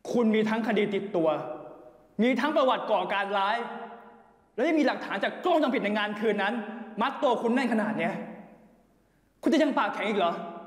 คุณมีทั้งคดีติดตัวมีทั้งประวัติก่อการร้ายแล้วยังมีหลักฐานจากกล้องวงจรปิดในงานคืนนั้นมัดตัวคุณแน่นขนาดเนี้ยคุณจะยังปากแข็งอีกเหรอ